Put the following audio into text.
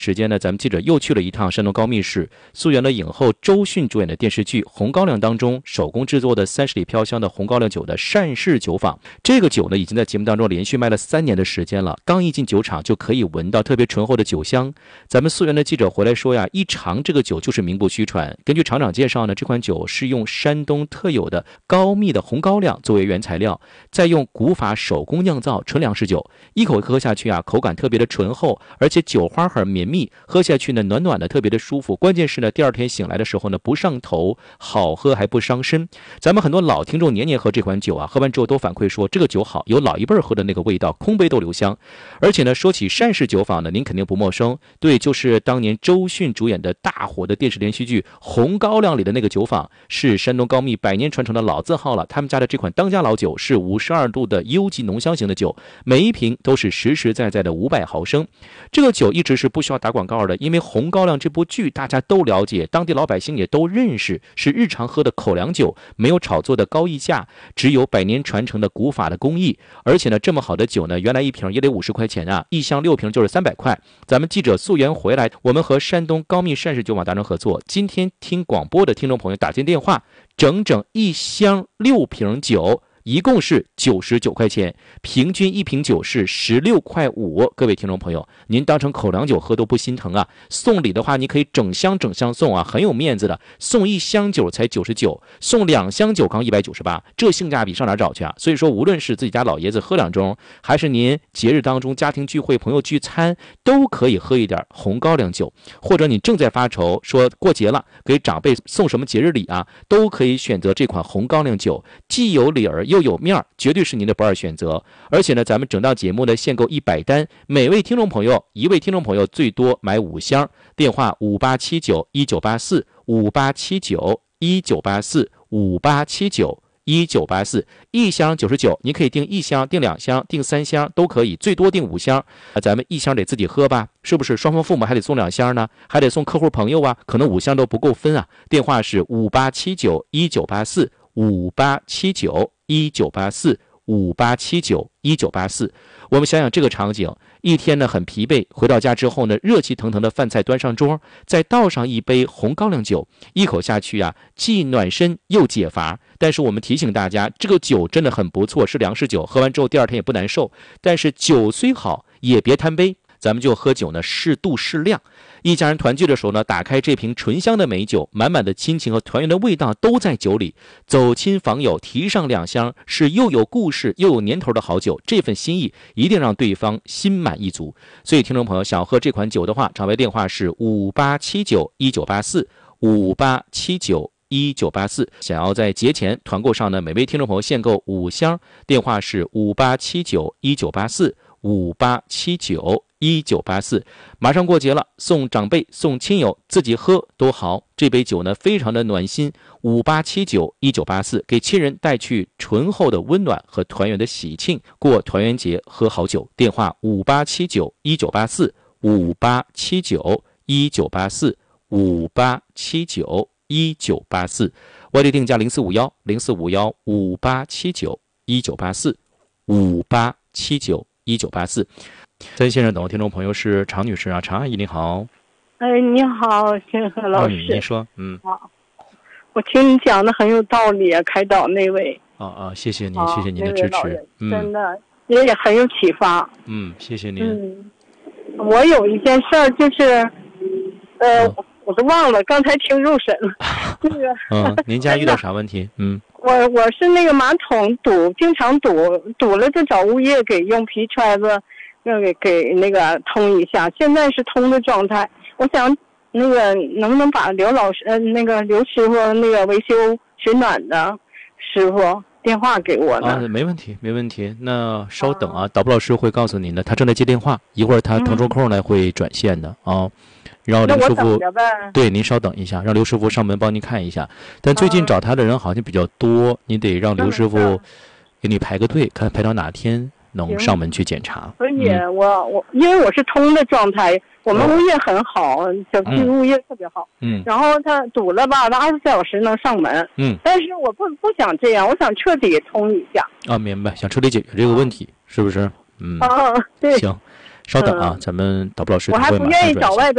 时间呢，咱们记者又去了一趟山东高密市，溯源了影后周迅主演的电视剧《红高粱》当中手工制作的30里飘香的红高粱酒的单氏酒坊。这个酒呢，已经在节目当中连续卖了3年的时间了。刚一进酒厂就可以闻到特别醇厚的酒香。咱们溯源的记者回来说呀，一尝这个酒就是名不虚传。根据厂长介绍呢，这款酒是用山东特有的高密的红高粱作为原材料，再用古法手工酿造纯粮食酒。一口喝下去啊，口感特别的醇厚，而且酒花很绵密，喝下去呢暖暖的，特别的舒服。关键是呢，第二天醒来的时候呢，不上头，好喝还不伤身。咱们很多老听众年年喝这款酒啊，喝完之后都反馈说这个酒好，有老一辈喝的那个味道，空杯都留香。而且呢，说起单氏酒坊呢，您肯定不陌生，对，就是当年周迅主演的大火的电视连续剧《红高粱》里的那个酒坊，是山东高密100年传承的老字号了。他们家的这款当家老酒是52度的优级浓香型的酒，每一瓶都是实实在在的500毫升。这个酒一直是不需要打广告的，因为《红高粱》这部剧大家都了解，当地老百姓也都认识，是日常喝的口粮酒，没有炒作的高溢价，只有100年传承的古法的工艺。而且呢，这么好的酒呢，原来一瓶也得50块钱啊，一箱6瓶就是300块。咱们记者溯源回来，我们和山东高密单氏酒坊达成合作，今天听广播的听众朋友打进电话，整整一箱6瓶酒，一共是99块钱，平均一瓶酒是16块5。各位听众朋友，您当成口粮酒喝都不心疼啊！送礼的话，你可以整箱送啊，很有面子的。送1箱酒才99，送2箱酒刚198，这性价比上哪找去啊？所以说，无论是自己家老爷子喝2盅，还是您节日当中家庭聚会、朋友聚餐，都可以喝一点红高粱酒。或者你正在发愁，说过节了，给长辈送什么节日礼啊，都可以选择这款红高粱酒，既有理儿又有面儿，绝对是您的不二选择。而且呢，咱们整档节目呢限购100单，每位听众朋友1位听众朋友最多买5箱。电话5879-1984，5879-1984，5879-1984，一箱99，您可以订1箱、订2箱、订3箱都可以，最多订5箱。咱们1箱得自己喝吧，是不是？双方父母还得送2箱呢，还得送客户朋友啊，可能5箱都不够分啊。电话是5879-1984，5879-1984，5879-1984。我们想想这个场景，一天呢很疲惫，回到家之后呢，热气腾腾的饭菜端上桌，再倒上一杯红高粱酒，一口下去啊，既暖身又解乏。但是我们提醒大家，这个酒真的很不错，是粮食酒，喝完之后第二天也不难受。但是酒虽好，也别贪杯。咱们就喝酒呢，适度适量。一家人团聚的时候呢，打开这瓶醇香的美酒，满满的亲情和团圆的味道都在酒里。走亲访友，提上2箱，是又有故事又有年头的好酒。这份心意一定让对方心满意足。所以听众朋友想喝这款酒的话，场外电话是5879-1984，5879-1984。想要在节前团购上呢，每位听众朋友限购5箱，电话是5879-1984，5879-1984。马上过节了，送长辈送亲友，自己喝都好。这杯酒呢非常的暖心，5879-1984，给亲人带去醇厚的温暖和团圆的喜庆，过团圆节喝好酒。电话5879-1984，5879-1984，5879-1984。外地定价0451-0451-5879-1984，5879-1984。在线上等候听众朋友是常女士啊，常阿姨你好。 你好，星河老师。 您说， 好，我听你讲的很有道理，开导那位。 谢谢您，谢谢您的支持， 真的也很有启发。 谢谢您。 我有一件事儿，就是我都忘了，刚才听入神了。这个您家遇到啥问题？ 我是那个马桶堵，经常堵了就找物业给用皮揣子给那个通一下，现在是通的状态。我想那个能不能把刘师傅那个维修水暖的师傅电话给我呢？ 没问题，没问题。那稍等啊，导播老师会告诉您的，他正在接电话，一会儿他腾出空来会转线的啊。然后刘师傅，对，您稍等一下，让刘师傅上门帮您看一下。但最近找他的人好像比较多，你得让刘师傅给你排个队，看排到哪天能上门去检查。 所以我因为我是通的状态，我们物业很好，小区物业特别好。然后他堵了吧，他24小时能上门。但是我不想这样，我想彻底通一下。 明白，想彻底解决这个问题，是不是？ 对。 行。 稍等啊，咱们导播老师我还不愿意找外边